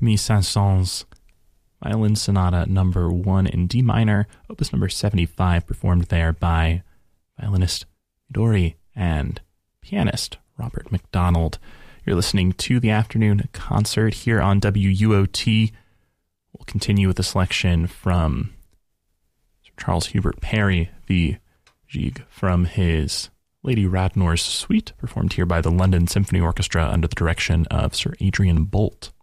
Camille Saint-Saëns Violin Sonata number 1 in D minor, opus number 75, performed there by violinist Midori and pianist Robert McDonald. You're listening to the afternoon concert here on WUOT. We'll continue with a selection from Sir Charles Hubert Parry, the Gigue from his Lady Radnor's Suite, performed here by the London Symphony Orchestra under the direction of Sir Adrian Bolt.